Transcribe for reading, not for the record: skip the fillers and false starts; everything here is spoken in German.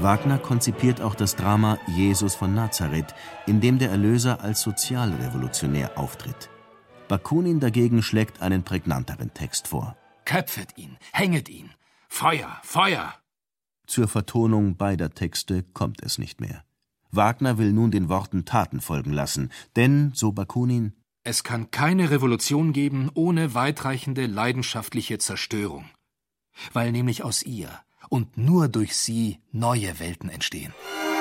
Wagner konzipiert auch das Drama Jesus von Nazareth, in dem der Erlöser als Sozialrevolutionär auftritt. Bakunin dagegen schlägt einen prägnanteren Text vor. Köpfet ihn, hänget ihn! Feuer, Feuer! Zur Vertonung beider Texte kommt es nicht mehr. Wagner will nun den Worten Taten folgen lassen, denn, so Bakunin, es kann keine Revolution geben ohne weitreichende leidenschaftliche Zerstörung, weil nämlich aus ihr und nur durch sie neue Welten entstehen.